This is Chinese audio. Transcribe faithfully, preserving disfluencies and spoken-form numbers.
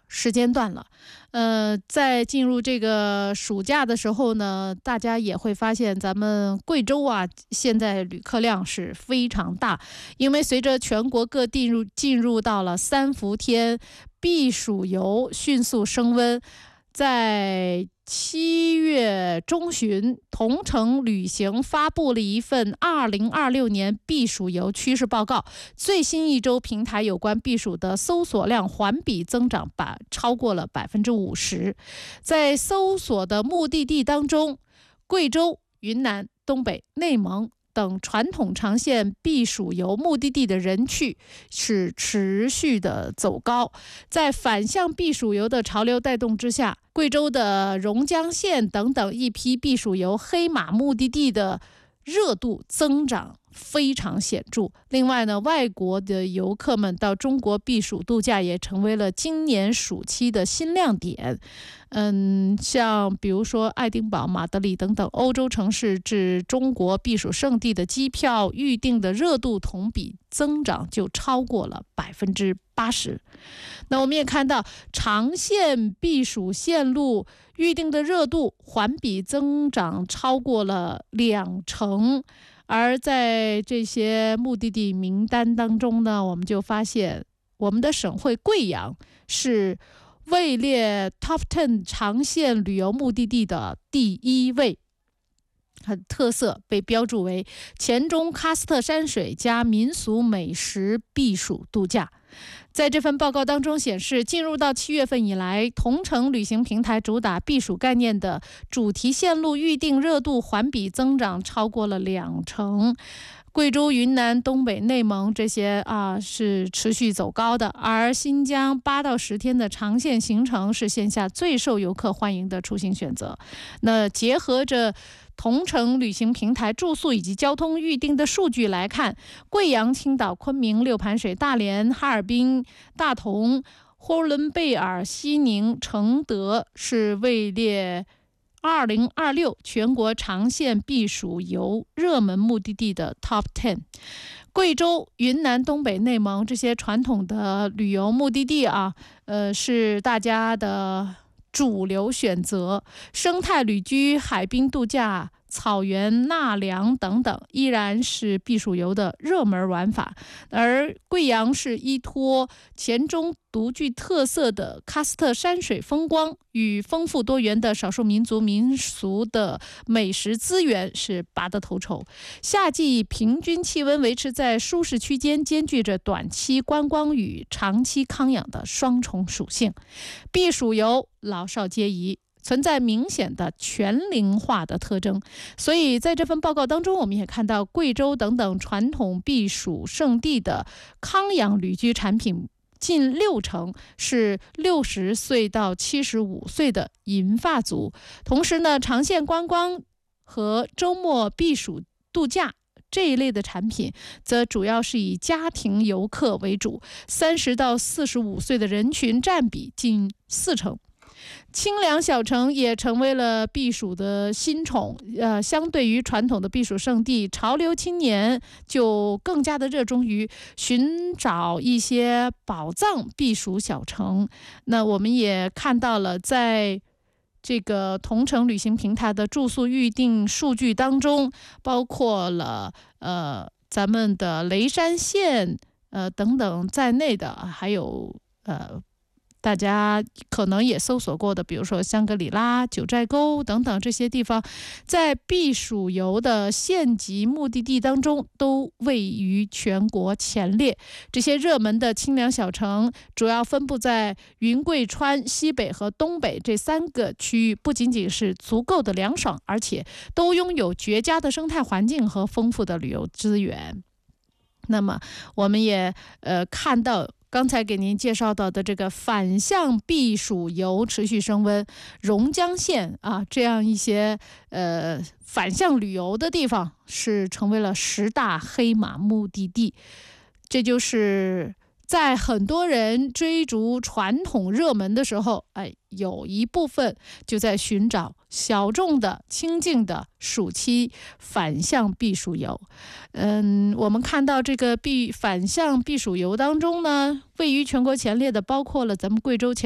时间段了。呃，在进入这个暑假的时候呢，大家也会发现咱们贵州啊，现在旅客量是非常大，因为随着全国各地入进入到了三伏天，避暑游迅速升温。在七月中旬，同程旅行发布了一份二零二六年避暑游趋势报告。最新一周，平台有关避暑的搜索量环比增长百超过了百分之五十。在搜索的目的地当中，贵州、云南、东北、内蒙等传统长线避暑游目的地的人气是持续的走高。在反向避暑游的潮流带动之下，贵州的榕江县等等一批避暑游黑马目的地的热度增长非常显著。另外呢，外国的游客们到中国避暑度假也成为了今年暑期的新亮点。嗯，像比如说爱丁堡、马德里等等欧洲城市至中国避暑胜地的机票预订的热度同比增长就超过了百分之八十。那我们也看到，长线避暑线路预订的热度环比增长超过了两成。而在这些目的地名单当中呢，我们就发现我们的省会贵阳是位列 Top 十 长线旅游目的地的第一位，很特色，被标注为黔中喀斯特山水加民俗美食避暑度假。在这份报告当中显示，进入到七月份以来，同程旅行平台主打避暑概念的主题线路预订热度环比增长超过了两成。贵州、云南、东北、内蒙这些啊是持续走高的，而新疆八到十天的长线行程是线下最受游客欢迎的出行选择。那结合着同程旅行平台住宿以及交通预订的数据来看，贵阳、青岛、昆明、六盘水、大连、哈尔滨、大同、呼伦贝尔、西宁、承德是位列二零二六全国长线避暑游热门目的地的 Top 十。 贵州、云南、东北、内蒙这些传统的旅游目的地啊，呃，是大家的主流选择。生态旅居、海滨度假、草原纳凉等等依然是避暑游的热门玩法。而贵阳是依托黔中独具特色的喀斯特山水风光与丰富多元的少数民族民俗的美食资源是拔得头筹。夏季平均气温维持在舒适区间，兼具着短期观光与长期康养的双重属性。避暑游老少皆宜，存在明显的全龄化的特征。所以在这份报告当中，我们也看到贵州等等传统避暑胜地的康养旅居产品近六成是六十岁到七十五岁的银发族。同时呢，长线观光和周末避暑度假这一类的产品则主要是以家庭游客为主，三十到四十五岁的人群占比近四成。清凉小城也成为了避暑的新宠，呃，相对于传统的避暑胜地，潮流青年就更加的热衷于寻找一些宝藏避暑小城。那我们也看到了，在这个同程旅行平台的住宿预订数据当中，包括了呃咱们的雷山县呃等等在内的，还有呃大家可能也搜索过的，比如说香格里拉、九寨沟等等这些地方，在避暑游的县级目的地当中都位于全国前列。这些热门的清凉小城主要分布在云贵川、西北和东北这三个区域，不仅仅是足够的凉爽，而且都拥有绝佳的生态环境和丰富的旅游资源。那么我们也呃看到刚才给您介绍到的这个反向避暑游持续升温，榕江县啊这样一些呃反向旅游的地方是成为了十大黑马目的地。这就是在很多人追逐传统热门的时候，哎，有一部分就在寻找小众的、清静的暑期反向避暑游。嗯，我们看到这个避反向避暑游当中呢，位于全国前列的包括了咱们贵州前